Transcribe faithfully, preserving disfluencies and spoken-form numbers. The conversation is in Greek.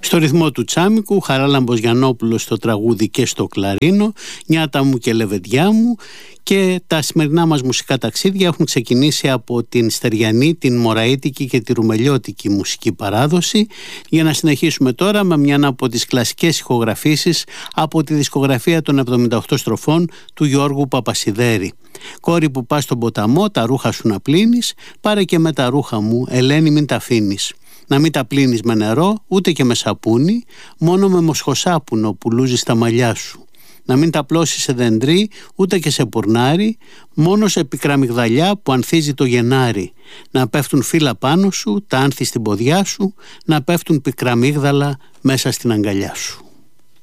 Στο ρυθμό του Τσάμικου, Χαράλαμπος Γιαννόπουλος στο τραγούδι και στο κλαρίνο, Νιάτα μου και Λεβεντιά μου. Και τα σημερινά μας μουσικά ταξίδια έχουν ξεκινήσει από την στεριανή, την μωραΐτικη και τη ρουμελιώτικη μουσική παράδοση, για να συνεχίσουμε τώρα με μια από τις κλασικές ηχογραφήσεις από τη δισκογραφία των εβδομήντα οκτώ στροφών του Γιώργου Παπασιδέρη. Κόρη που πας στον ποταμό, τα ρούχα σου να πλύνεις, πάρε και με τα ρούχα μου, Ελένη μην τα αφήνεις. Να μην τα πλύνεις με νερό, ούτε και με σαπούνι, μόνο με μοσχοσάπουνο που λούζεις τα μαλλιά σου. Να μην τα πλώσεις σε δεντρί, ούτε και σε πουρνάρι, μόνο σε πικρά μυγδαλιά που ανθίζει το Γενάρη. Να πέφτουν φύλλα πάνω σου, τα άνθη στην ποδιά σου, να πέφτουν πικρά μύγδαλα μέσα στην αγκαλιά σου.